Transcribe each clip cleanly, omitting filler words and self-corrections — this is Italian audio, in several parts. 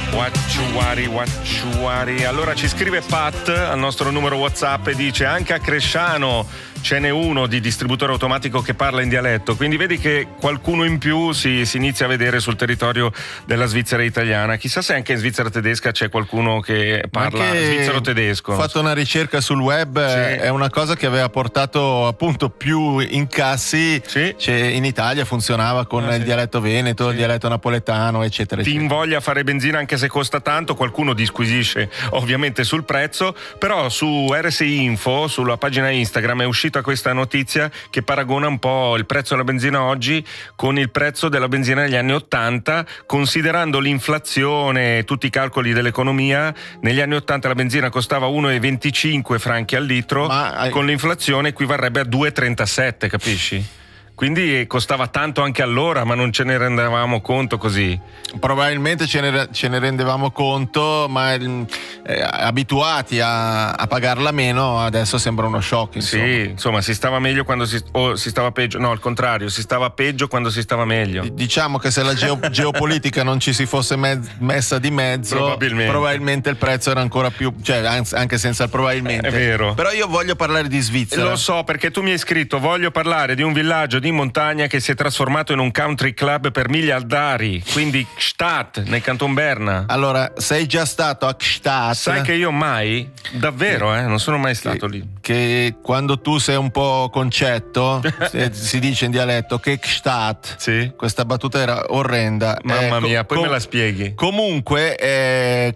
Wacciuari. Allora ci scrive Pat al nostro numero WhatsApp e dice: anche a Cresciano ce n'è uno di distributore automatico che parla in dialetto, quindi vedi che qualcuno in più si inizia a vedere sul territorio della Svizzera italiana. Chissà se anche in Svizzera tedesca c'è qualcuno che parla svizzero-tedesco. Ho fatto una ricerca sul web, sì. È una cosa che aveva portato appunto più incassi. Sì. In Italia funzionava con il dialetto veneto, sì. il dialetto napoletano, eccetera. Ti invoglia fare benzina anche se costa tanto, qualcuno disquisisce ovviamente sul prezzo, però su RSI Info, sulla pagina Instagram, è uscita questa notizia che paragona un po' il prezzo della benzina oggi con il prezzo della benzina negli anni 80, considerando l'inflazione e tutti i calcoli dell'economia. Negli anni 80 la benzina costava 1,25 franchi al litro, con l'inflazione equivarrebbe a 2,37, capisci? Quindi costava tanto anche allora, ma non ce ne rendevamo conto così. Probabilmente ce ne rendevamo conto, ma abituati a pagarla meno, adesso sembra uno shock. Insomma. Sì, insomma, si stava meglio quando si stava peggio. No, al contrario, si stava peggio quando si stava meglio. Diciamo che se la geopolitica non ci si fosse messa di mezzo, probabilmente il prezzo era ancora più, cioè anche senza il probabilmente. È vero. Però io voglio parlare di Svizzera. Lo so, perché tu mi hai scritto: voglio parlare di un villaggio di montagna che si è trasformato in un country club per miliardari, quindi Gstaad, nel Canton Berna. Allora, sei già stato a Gstaad? Sai che io mai? Davvero, non sono mai stato lì. Che quando tu sei un po' concetto, si dice in dialetto che Gstaad. Sì. Questa battuta era orrenda. Mamma mia, poi me la spieghi. Comunque,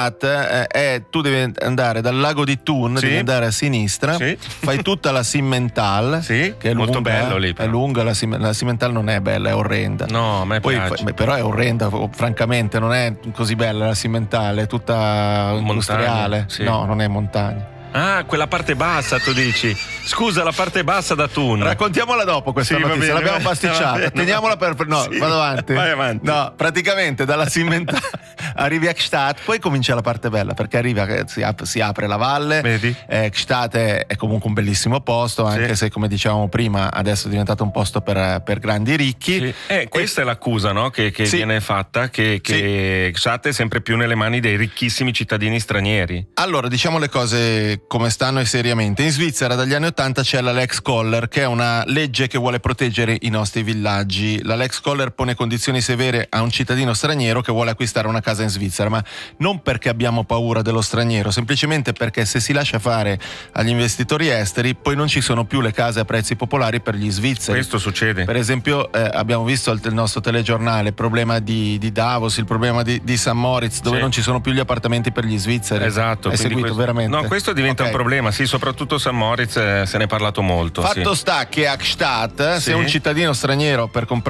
Gstaad tu devi andare dal lago di Thun, devi andare a sinistra, fai tutta la Simmental, che è molto lunga, bello lì. È lunga, la Simmental non è bella, è orrenda. No, a me piace. Però è orrenda, francamente, non è così bella la Simmental, è tutta industriale. Sì. No, non è montagna. Ah, quella parte bassa tu dici. Scusa, la parte bassa da Thun. Raccontiamola dopo questa notizia, l'abbiamo pasticciata. Teniamola per... No, vado avanti. Vai avanti. No, praticamente dalla Simmental arrivi a Gstaad, poi comincia la parte bella, perché si apre la valle. Vedi? Gstaad è comunque un bellissimo posto, anche se, come dicevamo prima, adesso è diventato un posto per grandi ricchi. Sì. Questa è l'accusa, no? Che viene fatta, che Gstaad è sempre più nelle mani dei ricchissimi cittadini stranieri. Allora, diciamo le cose come stanno e seriamente. In Svizzera dagli anni 80 c'è la Lex Koller, che è una legge che vuole proteggere i nostri villaggi. La Lex Koller pone condizioni severe a un cittadino straniero che vuole acquistare una casa in Svizzera, ma non perché abbiamo paura dello straniero, semplicemente perché se si lascia fare agli investitori esteri, poi non ci sono più le case a prezzi popolari per gli svizzeri. Questo succede. Per esempio, abbiamo visto il nostro telegiornale il problema di Davos, il problema di St. Moritz, dove non ci sono più gli appartamenti per gli svizzeri. Esatto. Hai seguito veramente? No, questo diventa un problema, soprattutto St. Moritz, se ne è parlato molto. Fatto sta che a Gstaad, se un cittadino straniero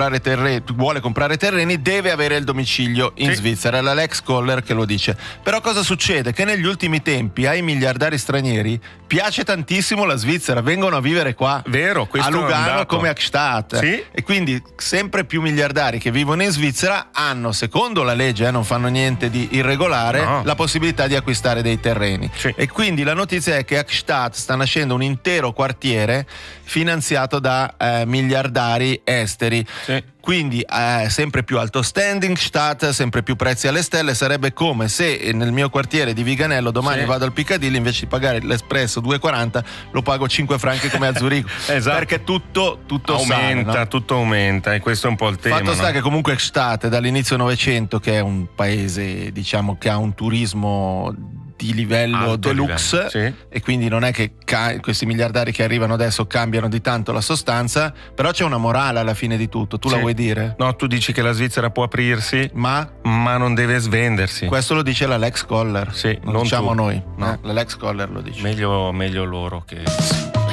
vuole comprare terreni, deve avere il domicilio in Svizzera. È la Lex Koller che lo dice. Però cosa succede? Che negli ultimi tempi ai miliardari stranieri piace tantissimo la Svizzera, vengono a vivere qua. Vero, questo a Lugano come a Gstaad. Sì? E quindi sempre più miliardari che vivono in Svizzera hanno, secondo la legge, non fanno niente di irregolare, la possibilità di acquistare dei terreni. E quindi la notizia è che a Gstaad sta nascendo un intero quartiere finanziato da miliardari esteri. Quindi sempre più alto standing, Gstaad, sempre più prezzi alle stelle. Sarebbe come se nel mio quartiere di Viganello domani vado al Piccadilly, invece di pagare l'espresso 2,40 lo pago 5 franchi come a Zurigo. Esatto. Perché tutto aumenta, sale, no? Tutto aumenta, e questo è un po' il tema. Fatto sta che comunque Gstaad dall'inizio Novecento, che è un paese, diciamo, che ha un turismo di livello alto deluxe, e quindi non è che questi miliardari che arrivano adesso cambiano di tanto la sostanza, però c'è una morale alla fine di tutto. Tu la vuoi dire? No, tu dici che la Svizzera può aprirsi, ma non deve svendersi. Questo lo dice la Lex Koller, non diciamo tu. noi, no. La Lex Koller lo dice. Meglio loro che